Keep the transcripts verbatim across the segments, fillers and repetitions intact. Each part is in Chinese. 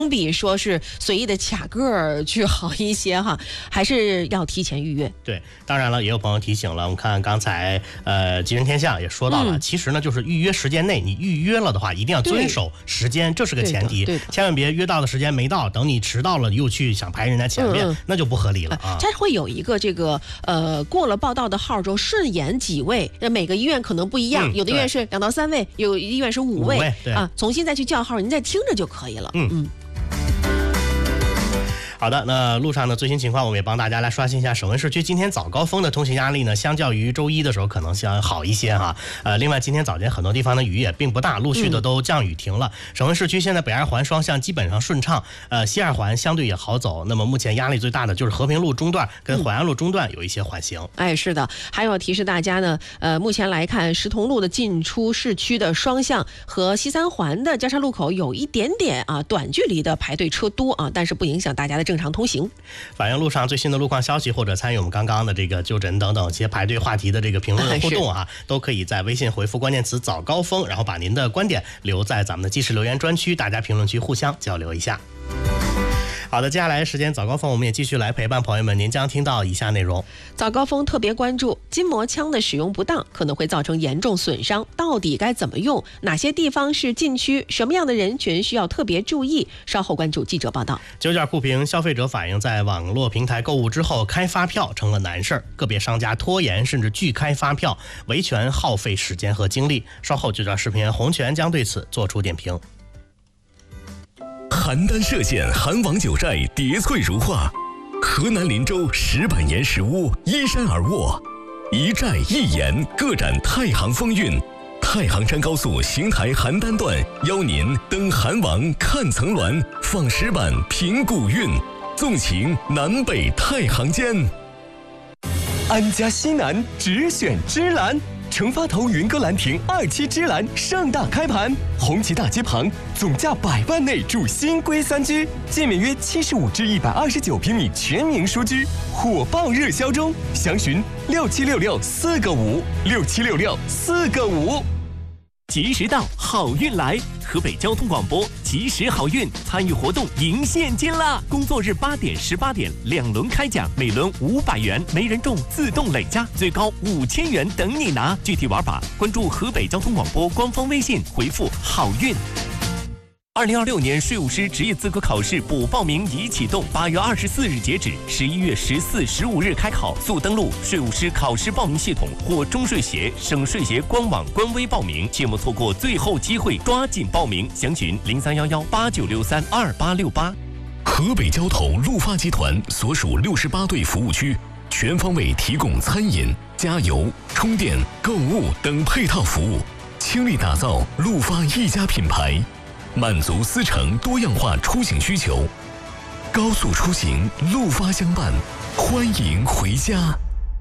比说是随意的卡个儿去好一些哈，还是要提前预约。 对，当然了，也有朋友提醒了，我们看刚才呃吉人天相也说到了，嗯、其实呢就是预约时间内你预约了的话，一定要遵守时间，这是个前提，千万别约到的时间没到，等你迟到了又去想排人家前面，嗯、那就不合理了啊。 它会有一个这个呃过了报到的号之后顺延几位，每个医院可能不一样，嗯、有的医院是两到三位，有医院是五位， 五位对啊，重新再去叫号，您再听着就可以了。嗯嗯。 好的，那路上的最新情况，我们也帮大家来刷新一下首温市区今天早高峰的通行压力呢，相较于周一的时候可能相好一些哈。呃，另外今天早间很多地方的雨也并不大，陆续的都降雨停了。嗯、首温市区现在北二环双向基本上顺畅，呃，西二环相对也好走。那么目前压力最大的就是和平路中段跟淮安路中段有一些缓行。 嗯、哎，是的，还有提示大家呢，呃，目前来看石桐路的进出市区的双向和西三环的交叉路口有一点点啊短距离的排队车多啊，但是不影响大家的正常通行。 反映路上最新的路况消息，或者参与我们刚刚的这个就诊等等一些排队话题的这个评论互动啊，都可以在微信回复关键词早高峰，然后把您的观点留在咱们的即时留言专区，大家评论区互相交流一下。好的，接下来时间早高峰，我们也继续来陪伴朋友们。您将听到以下内容： 早高峰特别关注筋膜枪的使用不当，可能会造成严重损伤，到底该怎么用？哪些地方是禁区？什么样的人群需要特别注意？稍后关注记者报道。 九件酷评消费者反映，在网络平台购物之后，开发票成了难事儿，个别商家拖延甚至拒开发票，维权耗费时间和精力。稍后九件视频洪泉将对此做出点评。 邯郸歙县韩王九寨叠翠如画，河南林州石板岩石屋依山而卧，一寨一岩各展太行风韵。太行山高速邢台邯郸段邀您登韩王看层峦，访石板品古韵，纵情南北太行间。 安家西南只选芝兰，成发头云歌兰亭二期芝兰盛大开盘，红旗大街旁，总价百万内住新规三居，建面约七十五至一百二十九平米全民书居，火爆热销中，详询六七六六四个五六七六六四个五。 及时到，好运来！河北交通广播及时好运参与活动赢现金啦！工作日八点、十八点两轮开奖，每轮五百元，没人中自动累加，最高五千元等你拿。具体玩法关注河北交通广播官方微信，回复好运。二零二六年税务师职业资格考试补报名已启动，八月二十四日截止，十一月十四、十五日开考。速登录税务师考试报名系统或中税协、省税协官网官微报名，切莫错过最后机会，抓紧报名。详询零三幺幺八九六三二八六八。 河北交投陆发集团所属六十八对服务区，全方位提供餐饮、加油、充电、购物等配套服务，倾力打造陆发一家品牌。满足司乘多样化出行需求，高速出行陆发相伴，欢迎回家。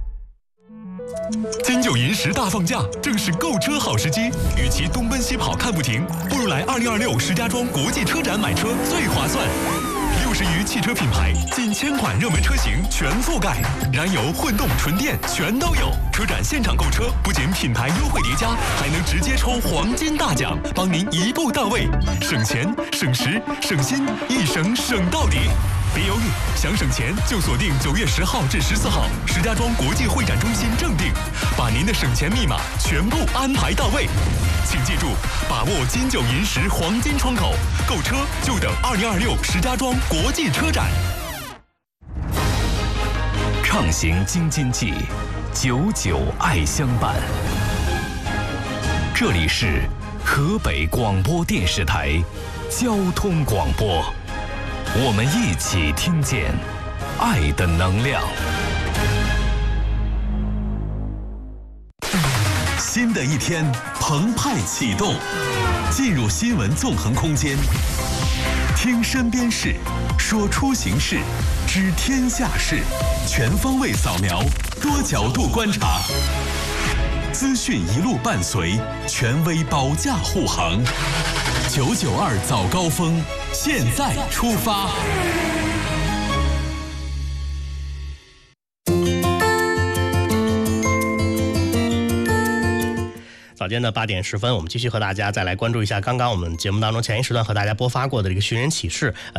金九银十大放假，正是购车好时机。与其东奔西跑看不停，不如来二零二六石家庄国际车展买车最划算。六十余汽车品牌，近千款热门车型全覆盖，燃油、混动、纯电全都有。车展现场购车，不仅品牌优惠叠加，还能直接抽黄金大奖，帮您一步到位，省钱、省时、省心，一省省到底。别犹豫，想省钱就锁定九月十号至十四号石家庄国际会展中心正定，把您的省钱密码全部安排到位。请记住，把握金九银十黄金窗口，购车就等二零二六石家庄国际车展。 畅行京津冀，久久爱相伴。这里是河北广播电视台交通广播，我们一起听见爱的能量。 新的一天澎湃启动，进入新闻纵横空间，听身边事，说出行事，知天下事，全方位扫描，多角度观察，资讯一路伴随，权威保驾护航。九九二早高峰，现在出发。 早间的八点十分，我们继续和大家再来关注一下刚刚我们节目当中前一时段和大家播发过的这个寻人启事。呃